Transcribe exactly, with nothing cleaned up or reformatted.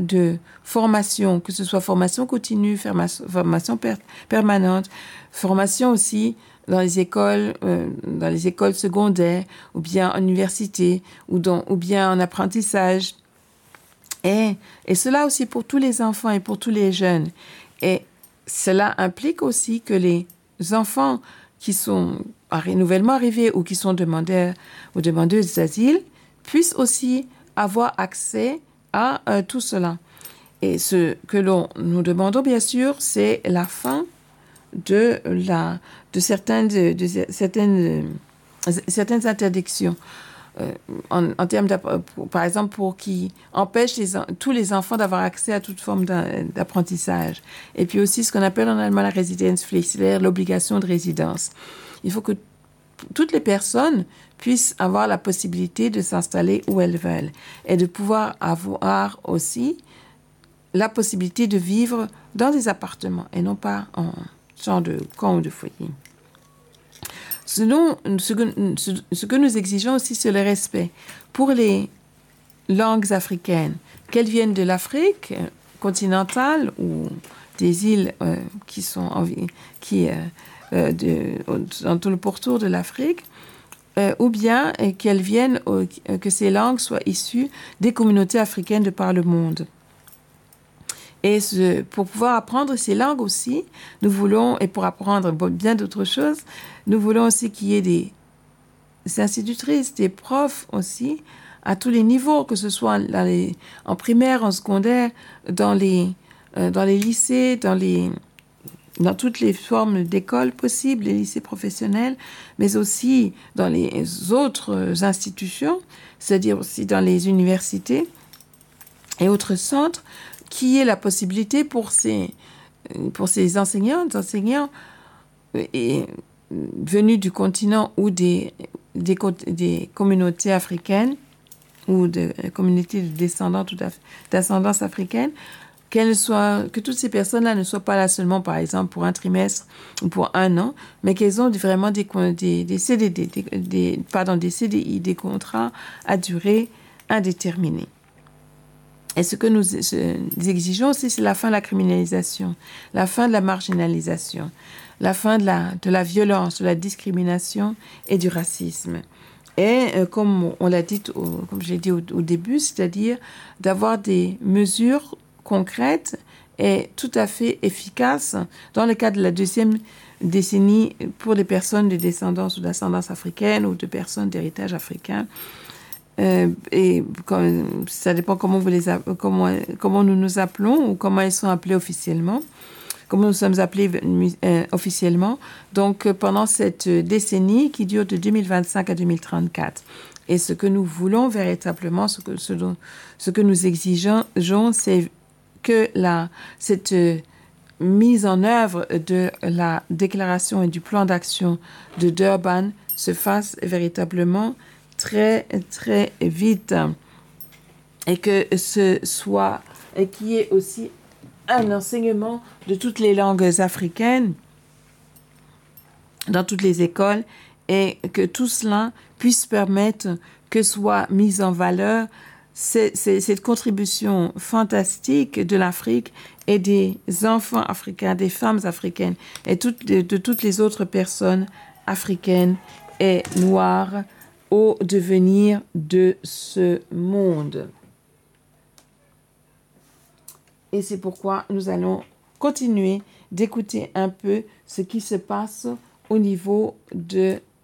de formation, que ce soit formation continue, formation per- permanente, formation aussi dans les écoles, euh, dans les écoles secondaires, ou bien en université, ou, dans, ou bien en apprentissage. Et, et cela aussi pour tous les enfants et pour tous les jeunes. Et cela implique aussi que les enfants qui sont nouvellement arrivés ou qui sont demandeurs ou demandeuses d'asile puissent aussi avoir accès à euh, tout cela. Et ce que l'on, nous demandons, bien sûr, c'est la fin de, la, de, certaines, de, de certaines, euh, certaines interdictions. Euh, en, en termes par exemple, pour qui empêche les, tous les enfants d'avoir accès à toute forme d'apprentissage. Et puis aussi ce qu'on appelle en allemand la Residenzpflicht, c'est-à-dire l'obligation de résidence. Il faut que t- toutes les personnes puissent avoir la possibilité de s'installer où elles veulent et de pouvoir avoir aussi la possibilité de vivre dans des appartements et non pas en genre de camp ou de foyer. Selon ce que, ce que nous exigeons aussi, c'est le respect pour les langues africaines, qu'elles viennent de l'Afrique continentale ou des îles euh, qui sont en, qui, euh, euh, de, dans tout le pourtour de l'Afrique, euh, ou bien euh, qu'elles viennent, euh, que ces langues soient issues des communautés africaines de par le monde. Et ce, pour pouvoir apprendre ces langues aussi, nous voulons, et pour apprendre bien d'autres choses, nous voulons aussi qu'il y ait des institutrices, des profs aussi, à tous les niveaux, que ce soit dans les, en primaire, en secondaire, dans les, euh, dans les lycées, dans, les, dans toutes les formes d'écoles possibles, les lycées professionnels, mais aussi dans les autres institutions, c'est-à-dire aussi dans les universités et autres centres, qui est la possibilité pour ces, pour ces enseignantes, enseignants et, venus du continent ou des, des, des communautés africaines ou de communautés de descendantes ou d'ascendance africaine, qu'elles soient, que toutes ces personnes-là ne soient pas là seulement, par exemple, pour un trimestre ou pour un an, mais qu'elles ont vraiment des, des, des C D D, des, des, pardon, des C D I, des contrats à durée indéterminée. Et ce que nous exigeons aussi, c'est la fin de la criminalisation, la fin de la marginalisation, la fin de la, de la violence, de la discrimination et du racisme. Et euh, comme on l'a dit, au, comme je l'ai dit au, au début, c'est-à-dire d'avoir des mesures concrètes et tout à fait efficaces dans le cadre de la deuxième décennie pour les personnes de descendance ou d'ascendance africaine ou de personnes d'héritage africain. Euh, et comme, ça dépend comment, vous les, comment, comment nous nous appelons ou comment ils sont appelés officiellement, comment nous sommes appelés euh, officiellement, donc euh, pendant cette décennie qui dure de deux mille vingt-cinq à deux mille trente-quatre. Et ce que nous voulons véritablement, ce que, ce dont, ce que nous exigeons, c'est que la, cette euh, mise en œuvre de la déclaration et du plan d'action de Durban se fasse véritablement très, très vite, et que ce soit, et qu'il y ait aussi un enseignement de toutes les langues africaines dans toutes les écoles, et que tout cela puisse permettre que soit mise en valeur c'est, c'est, cette contribution fantastique de l'Afrique et des enfants africains, des femmes africaines et toutes, de, de toutes les autres personnes africaines et noires au devenir de ce monde. Et c'est pourquoi nous allons continuer d'écouter un peu ce qui se passe au niveau de